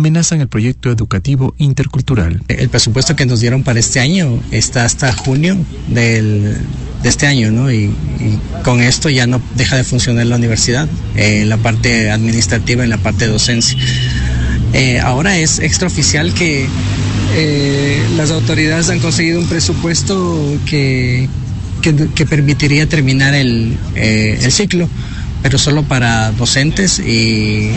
amenazan el proyecto educativo intercultural. El presupuesto que nos dieron para este año está hasta junio de este año, ¿no? Y con esto ya no deja de funcionar la universidad, en la parte administrativa, en la parte de docencia. Ahora es extraoficial que las autoridades han conseguido un presupuesto que permitiría terminar el ciclo, pero solo para docentes y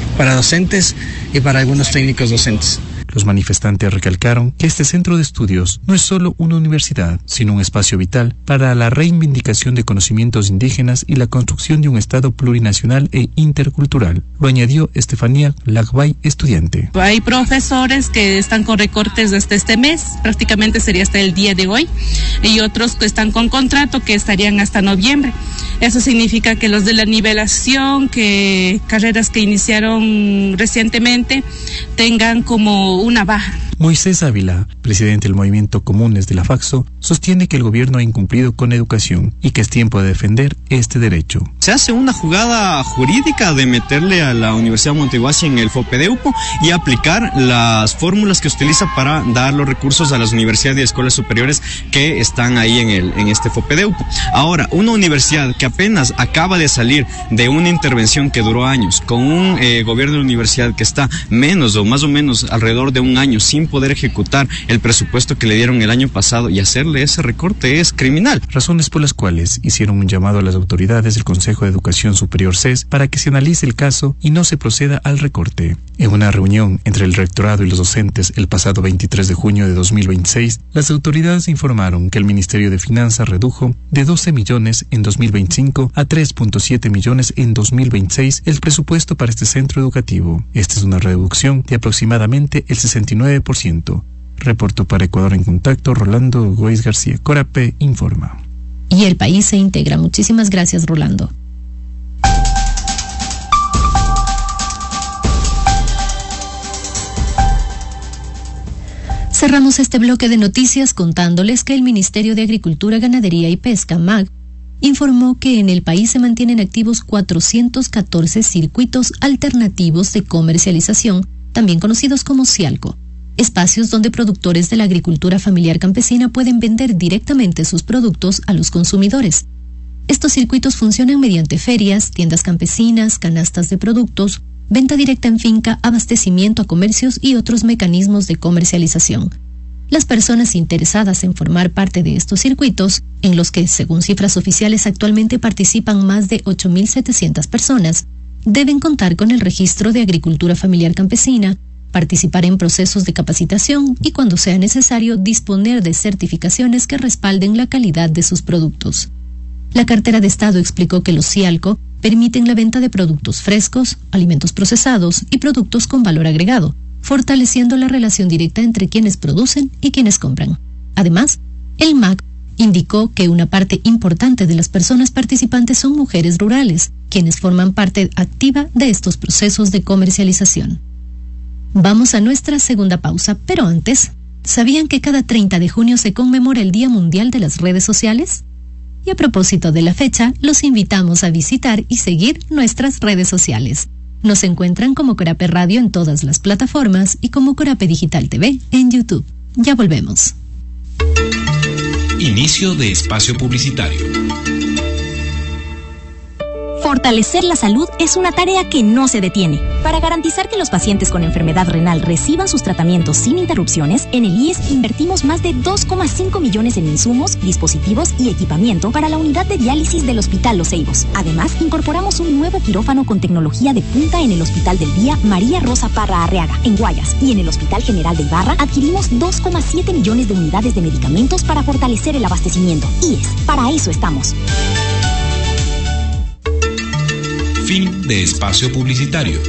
para algunos técnicos docentes. Los manifestantes recalcaron que este centro de estudios no es solo una universidad, sino un espacio vital para la reivindicación de conocimientos indígenas y la construcción de un Estado plurinacional e intercultural. Lo añadió Estefanía Lagbay, estudiante. Hay profesores que están con recortes desde este mes, prácticamente sería hasta el día de hoy, y otros que están con contrato que estarían hasta noviembre. Eso significa que los de la nivelación, que carreras que iniciaron recientemente, tengan como una baja. Moisés Ávila, presidente del Movimiento Comunes de la FACSO, sostiene que el gobierno ha incumplido con educación y que es tiempo de defender este derecho. Se hace una jugada jurídica de meterle a la Universidad Montiguasi en el FOPEDEUPO y aplicar las fórmulas que utiliza para dar los recursos a las universidades y escuelas superiores que están ahí en este FOPEDEUPO. Ahora, una universidad que apenas acaba de salir de una intervención que duró años, con un gobierno de la universidad que está menos o más o menos alrededor de un año sin poder ejecutar el presupuesto que le dieron el año pasado y hacerle ese recorte es criminal. Razones por las cuales hicieron un llamado a las autoridades del Consejo de Educación Superior CES para que se analice el caso y no se proceda al recorte. En una reunión entre el rectorado y los docentes el pasado 23 de junio de 2026, las autoridades informaron que el Ministerio de Finanzas redujo de 12 millones en 2025 a 3.7 millones en 2026 el presupuesto para este centro educativo. Esta es una reducción de aproximadamente el 69%. Reportó para Ecuador en Contacto Rolando Góiz García. Corape informa. Y el país se integra. Muchísimas gracias, Rolando. Cerramos este bloque de noticias contándoles que el Ministerio de Agricultura, Ganadería y Pesca, MAG, informó que en el país se mantienen activos 414 circuitos alternativos de comercialización, también conocidos como CIALCO, espacios donde productores de la agricultura familiar campesina pueden vender directamente sus productos a los consumidores. Estos circuitos funcionan mediante ferias, tiendas campesinas, canastas de productos, venta directa en finca, abastecimiento a comercios y otros mecanismos de comercialización. Las personas interesadas en formar parte de estos circuitos, en los que, según cifras oficiales, actualmente participan más de 8.700 personas, deben contar con el registro de agricultura familiar campesina, participar en procesos de capacitación y, cuando sea necesario, disponer de certificaciones que respalden la calidad de sus productos. La cartera de Estado explicó que los CIALCO permiten la venta de productos frescos, alimentos procesados y productos con valor agregado, fortaleciendo la relación directa entre quienes producen y quienes compran. Además, el MAG indicó que una parte importante de las personas participantes son mujeres rurales, quienes forman parte activa de estos procesos de comercialización. Vamos a nuestra segunda pausa, pero antes, ¿sabían que cada 30 de junio se conmemora el Día Mundial de las Redes Sociales? Y a propósito de la fecha, los invitamos a visitar y seguir nuestras redes sociales. Nos encuentran como Corape Radio en todas las plataformas y como Corape Digital TV en YouTube. Ya volvemos. Inicio de espacio publicitario. Fortalecer la salud es una tarea que no se detiene. Para garantizar que los pacientes con enfermedad renal reciban sus tratamientos sin interrupciones, en el IES invertimos más de 2,5 millones en insumos, dispositivos y equipamiento para la unidad de diálisis del Hospital Los Ceibos. Además, incorporamos un nuevo quirófano con tecnología de punta en el Hospital del Día María Rosa Parra Arriaga, en Guayas, y en el Hospital General de Ibarra adquirimos 2,7 millones de unidades de medicamentos para fortalecer el abastecimiento. IES, para eso estamos. Fin de espacio publicitario.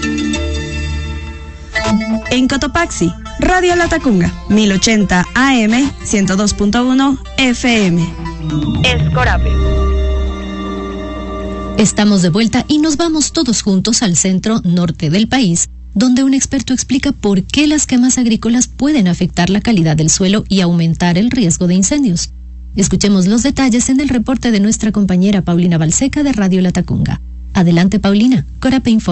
En Cotopaxi, Radio Latacunga, 1080 AM, 102.1 FM. Es Corape. Estamos de vuelta y nos vamos todos juntos al centro norte del país, donde un experto explica por qué las quemas agrícolas pueden afectar la calidad del suelo y aumentar el riesgo de incendios. Escuchemos los detalles en el reporte de nuestra compañera Paulina Balseca de Radio Latacunga. Adelante, Paulina. Corape informa.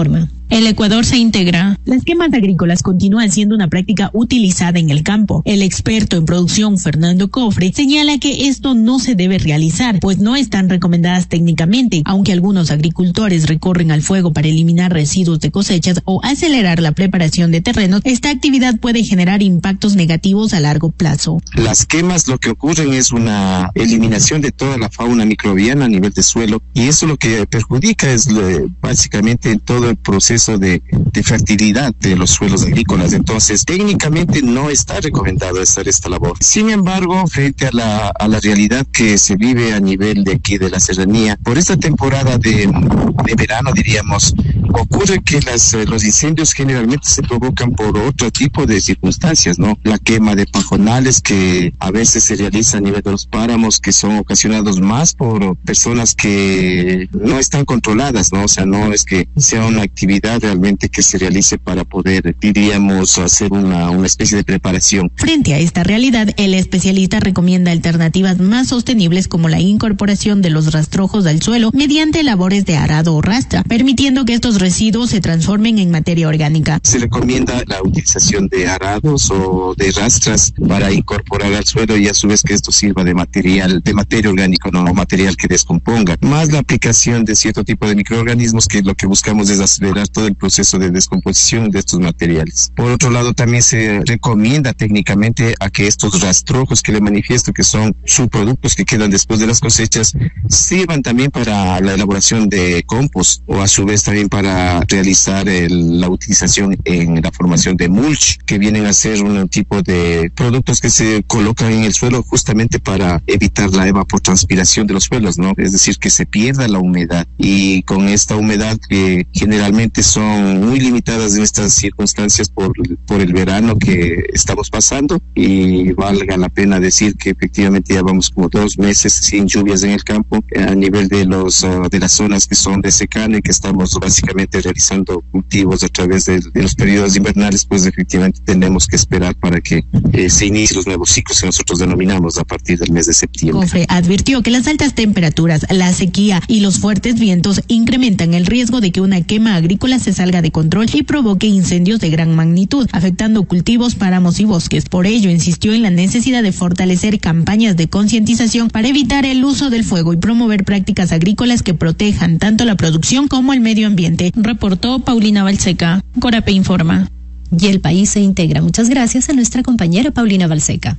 El Ecuador se integra. Las quemas agrícolas continúan siendo una práctica utilizada en el campo. El experto en producción, Fernando Cofre, señala que esto no se debe realizar, pues no están recomendadas técnicamente. Aunque algunos agricultores recurren al fuego para eliminar residuos de cosechas o acelerar la preparación de terrenos, esta actividad puede generar impactos negativos a largo plazo. Las quemas lo que ocurren es una eliminación de toda la fauna microbiana a nivel de suelo, y eso lo que perjudica es básicamente todo el proceso de fertilidad de los suelos agrícolas. Entonces, técnicamente no está recomendado hacer esta labor. Sin embargo, frente a la realidad que se vive a nivel de aquí de la serranía, por esta temporada de verano, diríamos, ocurre que los incendios generalmente se provocan por otro tipo de circunstancias, ¿no? La quema de pajonales que a veces se realiza a nivel de los páramos, que son ocasionados más por personas que no están controladas, ¿no? O sea, no es que sea una actividad realmente que se realice para poder, diríamos, hacer una especie de preparación. Frente a esta realidad, el especialista recomienda alternativas más sostenibles como la incorporación de los rastrojos al suelo mediante labores de arado o rastra, permitiendo que estos residuos se transformen en materia orgánica. Se recomienda la utilización de arados o de rastras para incorporar al suelo y a su vez que esto sirva de materia orgánica, no material que descomponga. Más la aplicación de cierto tipo de microorganismos, que lo que buscamos es acelerar todo el proceso de descomposición de estos materiales. Por otro lado, también se recomienda técnicamente a que estos rastrojos que le manifiesto, que son subproductos que quedan después de las cosechas, sirvan también para la elaboración de compost, o a su vez también para realizar la utilización en la formación de mulch, que vienen a ser un tipo de productos que se colocan en el suelo justamente para evitar la evapotranspiración de los suelos, ¿no? Es decir, que se pierda la humedad, y con esta humedad que generalmente son muy limitadas en estas circunstancias por el verano que estamos pasando, y valga la pena decir que efectivamente ya vamos como 2 meses sin lluvias en el campo a nivel de las zonas que son de secano, y que estamos básicamente realizando cultivos a través de los periodos invernales. Pues efectivamente tenemos que esperar para que se inicien los nuevos ciclos que nosotros denominamos a partir del mes de septiembre. Cofre advirtió que las altas temperaturas, la sequía y los fuertes vientos incrementan el riesgo de que una quema agrícola se salga de control y provoque incendios de gran magnitud, afectando cultivos, páramos y bosques. Por ello, insistió en la necesidad de fortalecer campañas de concientización para evitar el uso del fuego y promover prácticas agrícolas que protejan tanto la producción como el medio ambiente, reportó Paulina Balseca. Corape informa. Y el país se integra. Muchas gracias a nuestra compañera Paulina Balseca.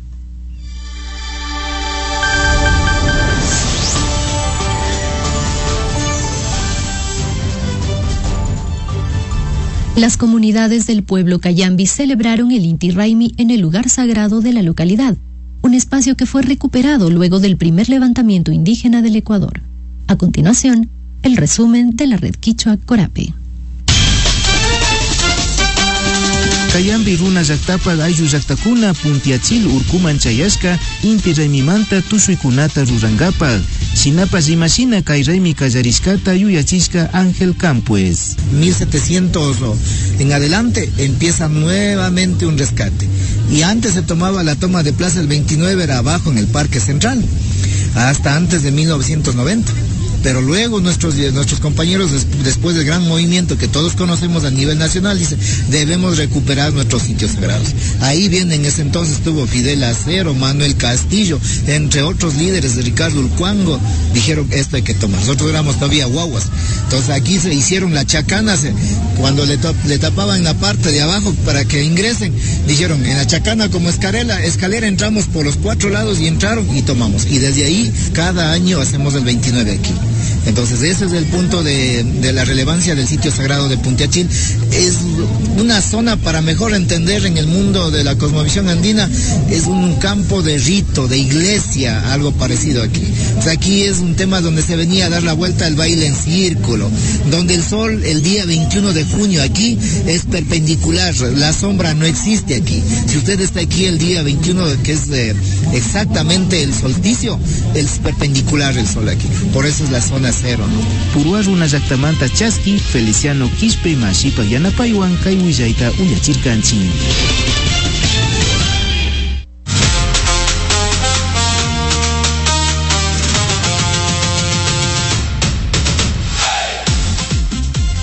Las comunidades del pueblo Cayambi celebraron el Inti Raymi en el lugar sagrado de la localidad, un espacio que fue recuperado luego del primer levantamiento indígena del Ecuador. A continuación, el resumen de la red Quichua Corape. Cayambi runa llaqtapa ayllu llaqtakuna puntiachil urkuman chayashka inti raymimanta tusuikunata rurangapak. Sinapas imashina kay raymi kallarishkata yuyachishka Ángel Campues. 1700 en adelante empieza nuevamente un rescate. Y antes se tomaba la toma de Plaza el 29, era abajo en el Parque Central, hasta antes de 1990. Pero luego nuestros compañeros, después del gran movimiento que todos conocemos a nivel nacional, dicen, debemos recuperar nuestros sitios sagrados. Ahí viene, en ese entonces estuvo Fidel Acero, Manuel Castillo, entre otros líderes de Ricardo Ulcuango, dijeron, esto hay que tomar. Nosotros éramos todavía guaguas. Entonces aquí se hicieron la chacana, cuando le tapaban la parte de abajo para que ingresen, dijeron, en la chacana como escalera entramos por los 4 lados y entraron y tomamos. Y desde ahí, cada año hacemos el 29 aquí. Entonces ese es el punto de la relevancia del sitio sagrado de Puntiachil. Es una zona para mejor entender en el mundo de la cosmovisión andina, es un campo de rito, de iglesia, algo parecido aquí. O sea, aquí es un tema donde se venía a dar la vuelta al baile en círculo, donde el sol el día 21 de junio aquí es perpendicular, la sombra no existe aquí. Si usted está aquí el día 21, que es exactamente el solsticio, es perpendicular el sol aquí. Por eso es la zona cero, ¿no? Puruaruna llaqtamanta chaski Feliciano Quispe Mashipa yanapaywan kay willayta uyachirkanchik.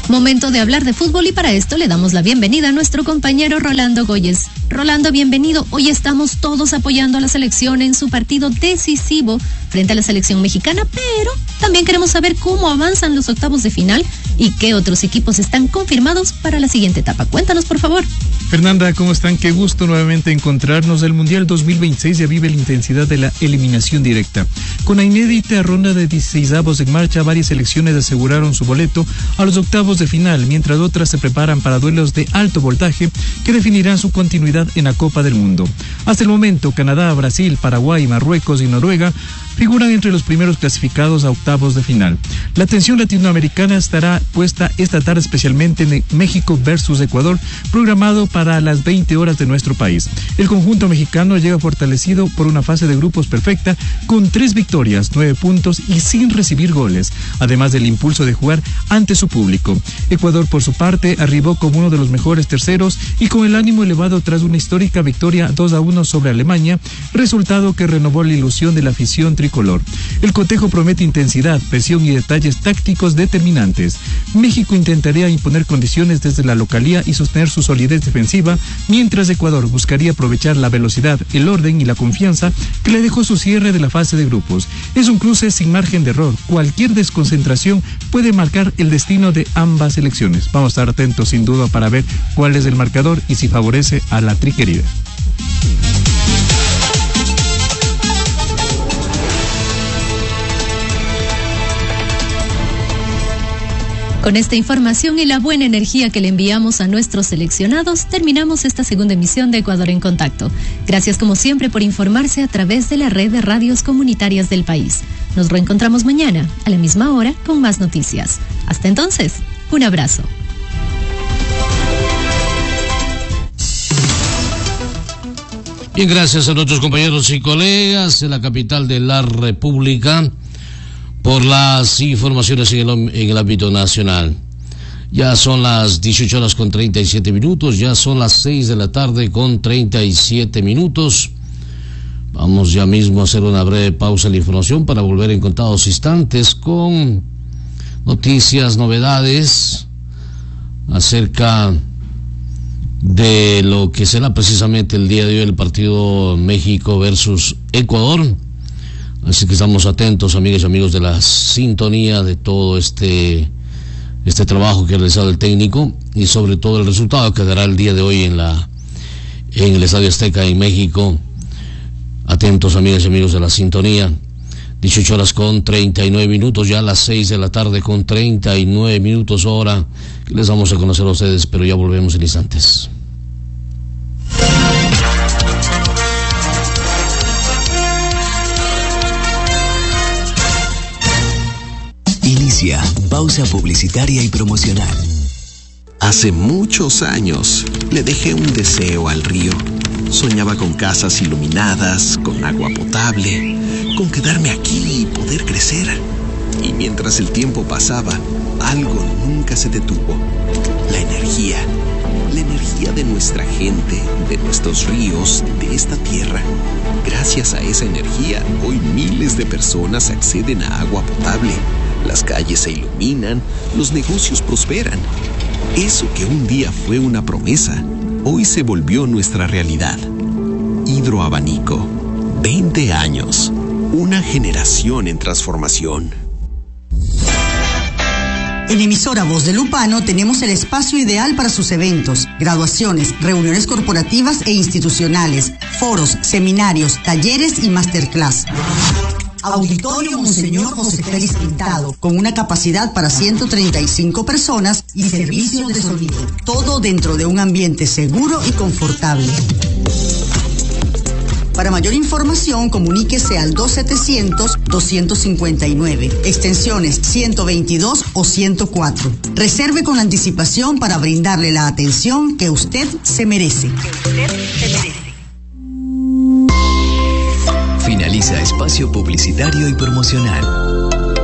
Momento de hablar de fútbol y para esto le damos la bienvenida a nuestro compañero Rolando Goyes. Rolando, bienvenido. Hoy estamos todos apoyando a la selección en su partido decisivo frente a la selección mexicana, pero también queremos saber cómo avanzan los octavos de final y qué otros equipos están confirmados para la siguiente etapa. Cuéntanos, por favor. Fernanda, ¿cómo están? Qué gusto nuevamente encontrarnos. El Mundial 2026 ya vive la intensidad de la eliminación directa. Con la inédita ronda de 16avos en marcha, varias selecciones aseguraron su boleto a los octavos de final, mientras otras se preparan para duelos de alto voltaje que definirán su continuidad en la Copa del Mundo. Hasta el momento, Canadá, Brasil, Paraguay, Marruecos y Noruega figuran entre los primeros clasificados a octavos de final. La atención latinoamericana estará puesta esta tarde especialmente en México versus Ecuador, programado para las 20 horas de nuestro país. El conjunto mexicano llega fortalecido por una fase de grupos perfecta, con 3 victorias, 9 puntos y sin recibir goles, además del impulso de jugar ante su público. Ecuador, por su parte, arribó como uno de los mejores terceros y con el ánimo elevado tras una histórica victoria 2-1 sobre Alemania, resultado que renovó la ilusión de la afición tricolor. El cotejo promete intensidad, presión y detalles tácticos determinantes. México intentaría imponer condiciones desde la localía y sostener su solidez defensiva, mientras Ecuador buscaría aprovechar la velocidad, el orden y la confianza que le dejó su cierre de la fase de grupos. Es un cruce sin margen de error. Cualquier desconcentración puede marcar el destino de ambas selecciones. Vamos a estar atentos sin duda para ver cuál es el marcador y si favorece a la triquerida. Con esta información y la buena energía que le enviamos a nuestros seleccionados, terminamos esta segunda emisión de Ecuador en Contacto. Gracias como siempre por informarse a través de la red de radios comunitarias del país. Nos reencontramos mañana a la misma hora con más noticias. Hasta entonces, un abrazo. Bien, gracias a nuestros compañeros y colegas en la capital de la República por las informaciones en el ámbito nacional. Ya son las 18 horas con 37 minutos, ya son las 6 de la tarde con 37 minutos. Vamos ya mismo a hacer una breve pausa en la información para volver en contados instantes con noticias, novedades acerca de lo que será precisamente el día de hoy el partido México versus Ecuador. Así que estamos atentos, amigas y amigos, de la sintonía de todo este trabajo que ha realizado el técnico y sobre todo el resultado que dará el día de hoy en el Estadio Azteca en México. Atentos, amigas y amigos, de la sintonía. 18 horas con 39 minutos, ya a las 6 de la tarde con 39 minutos hora, que les vamos a conocer a ustedes, pero ya volvemos en instantes. Inicia pausa publicitaria y promocional. Hace muchos años le dejé un deseo al río. Soñaba con casas iluminadas, con agua potable, con quedarme aquí y poder crecer. Y mientras el tiempo pasaba, algo nunca se detuvo. La energía de nuestra gente, de nuestros ríos, de esta tierra. Gracias a esa energía, hoy miles de personas acceden a agua potable. Las calles se iluminan, los negocios prosperan. Eso que un día fue una promesa, hoy se volvió nuestra realidad. Hidroabanico, 20 años, una generación en transformación. En Emisora Voz de Lupano tenemos el espacio ideal para sus eventos, graduaciones, reuniones corporativas e institucionales, foros, seminarios, talleres y masterclass. Auditorio Monseñor José Félix Pintado, con una capacidad para 135 personas y servicios de sonido. Todo dentro de un ambiente seguro y confortable. Para mayor información, comuníquese al 2700-259, extensiones 122 o 104. Reserve con anticipación para brindarle la atención que usted se merece. Finaliza espacio publicitario y promocional.